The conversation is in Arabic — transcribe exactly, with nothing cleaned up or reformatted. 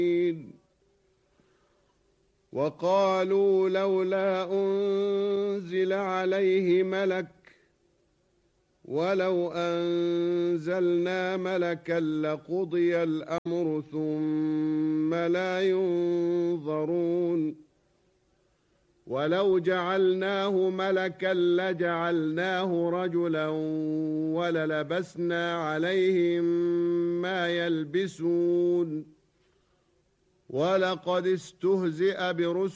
وقالوا لولا أنزل عليه ملك ولو أنزلنا ملكا لقضي الأمر ثم لا ينظرون ولو جعلناه ملكا لجعلناه رجلا وللبسنا عليهم ما يلبسون ولقد استهزئ برسل